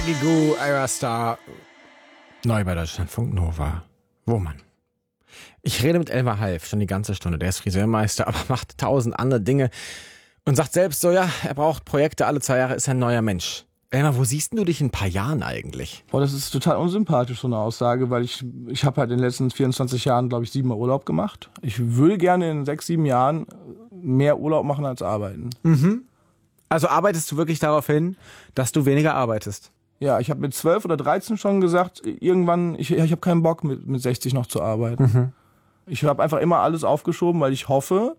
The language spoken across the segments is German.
Gigu, Ira Star. Neu bei Deutschlandfunk Nova. Woman. Ich rede mit Elmar Half schon die ganze Stunde. Der ist Friseurmeister, aber macht 1000 andere Dinge. Und sagt selbst so, ja, er braucht Projekte, alle 2 Jahre ist er ein neuer Mensch. Elmar, wo siehst du dich in ein paar Jahren eigentlich? Boah, das ist total unsympathisch, so eine Aussage, weil ich habe halt in den letzten 24 Jahren, glaube ich, 7 Mal Urlaub gemacht. Ich will gerne in 6, 7 Jahren mehr Urlaub machen als arbeiten. Mhm. Also arbeitest du wirklich darauf hin, dass du weniger arbeitest? Ja, ich habe mit 12 oder 13 schon gesagt, irgendwann, ich habe keinen Bock mit 60 noch zu arbeiten. Mhm. Ich habe einfach immer alles aufgeschoben, weil ich hoffe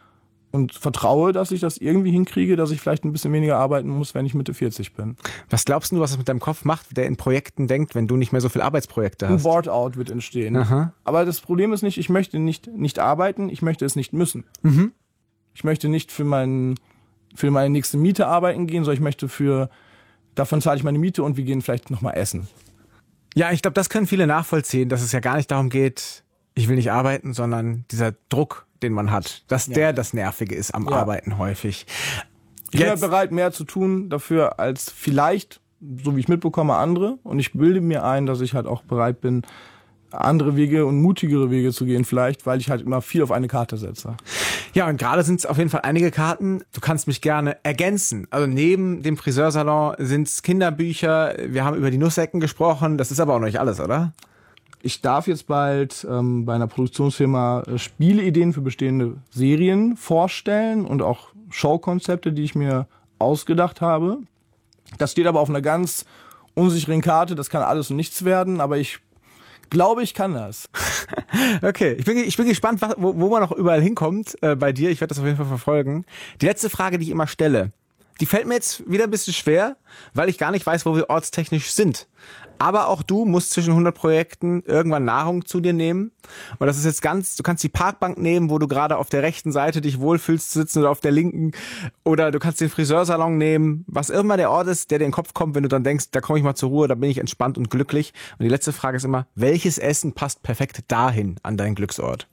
und vertraue, dass ich das irgendwie hinkriege, dass ich vielleicht ein bisschen weniger arbeiten muss, wenn ich Mitte 40 bin. Was glaubst du, was es mit deinem Kopf macht, der in Projekten denkt, wenn du nicht mehr so viele Arbeitsprojekte hast? Ein Board-out wird entstehen. Aha. Aber das Problem ist nicht, ich möchte nicht arbeiten, ich möchte es nicht müssen. Mhm. Ich möchte nicht für meine nächste Miete arbeiten gehen, sondern ich möchte davon zahle ich meine Miete und wir gehen vielleicht nochmal essen. Ja, ich glaube, das können viele nachvollziehen, dass es ja gar nicht darum geht, ich will nicht arbeiten, sondern dieser Druck, den man hat, dass der das Nervige ist am Arbeiten häufig. Ich bin halt bereit, mehr zu tun dafür als vielleicht, so wie ich mitbekomme, andere. Und ich bilde mir ein, dass ich halt auch bereit bin, andere Wege und mutigere Wege zu gehen vielleicht, weil ich halt immer viel auf eine Karte setze. Ja, und gerade sind es auf jeden Fall einige Karten. Du kannst mich gerne ergänzen. Also neben dem Friseursalon sind es Kinderbücher. Wir haben über die Nussecken gesprochen. Das ist aber auch noch nicht alles, oder? Ich darf jetzt bald bei einer Produktionsfirma Spieleideen für bestehende Serien vorstellen und auch Showkonzepte, die ich mir ausgedacht habe. Das steht aber auf einer ganz unsicheren Karte. Das kann alles und nichts werden, aber ich glaube, ich kann das. Okay, ich bin gespannt, wo man noch überall hinkommt bei dir. Ich werde das auf jeden Fall verfolgen. Die letzte Frage, die ich immer stelle, die fällt mir jetzt wieder ein bisschen schwer, weil ich gar nicht weiß, wo wir ortstechnisch sind. Aber auch du musst zwischen 100 Projekten irgendwann Nahrung zu dir nehmen. Und das ist jetzt du kannst die Parkbank nehmen, wo du gerade auf der rechten Seite dich wohlfühlst zu sitzen oder auf der linken. Oder du kannst den Friseursalon nehmen, was immer der Ort ist, der dir in den Kopf kommt, wenn du dann denkst, da komme ich mal zur Ruhe, da bin ich entspannt und glücklich. Und die letzte Frage ist immer, welches Essen passt perfekt dahin, an deinen Glücksort?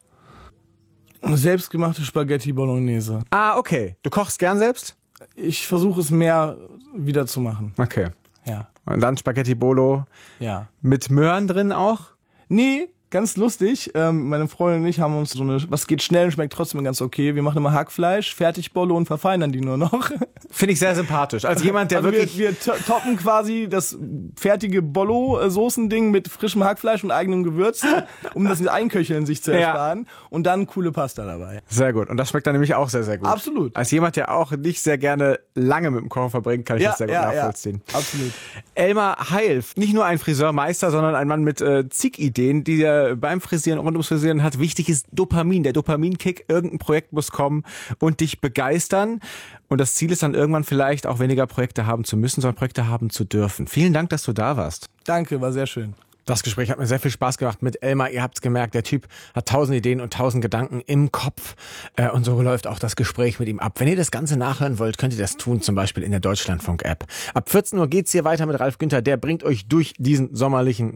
Selbstgemachte Spaghetti Bolognese. Ah, okay. Du kochst gern selbst? Ich versuche es mehr wieder zu machen. Okay. Ja. Und dann Spaghetti Bolo. Ja. Mit Möhren drin auch? Nee, ganz lustig. Meine Freundin und ich haben uns was geht schnell und schmeckt trotzdem ganz okay. Wir machen immer Hackfleisch, Fertigbolo und verfeinern die nur noch. Finde ich sehr sympathisch. Als jemand, der also wirklich... Wir toppen quasi das fertige Bollo-Soßending mit frischem Hackfleisch und eigenem Gewürz, um das Einköcheln sich zu ersparen. Und dann coole Pasta dabei. Sehr gut. Und das schmeckt dann nämlich auch sehr, sehr gut. Absolut. Als jemand, der auch nicht sehr gerne lange mit dem Kochen verbringt, kann ich das sehr gut nachvollziehen. Ja, absolut. Elmar Half, nicht nur ein Friseurmeister, sondern ein Mann mit zig Ideen, die er beim Frisieren, rund ums Frisieren hat. Wichtig ist Dopamin. Der Dopaminkick, irgendein Projekt muss kommen und dich begeistern. Und das Ziel ist dann irgendwann vielleicht auch weniger Projekte haben zu müssen, sondern Projekte haben zu dürfen. Vielen Dank, dass du da warst. Danke, war sehr schön. Das Gespräch hat mir sehr viel Spaß gemacht mit Elmar. Ihr habt's gemerkt, der Typ hat 1000 Ideen und 1000 Gedanken im Kopf. Und so läuft auch das Gespräch mit ihm ab. Wenn ihr das Ganze nachhören wollt, könnt ihr das tun, zum Beispiel in der Deutschlandfunk-App. Ab 14 Uhr geht's hier weiter mit Ralf Günther. Der bringt euch durch diesen sommerlichen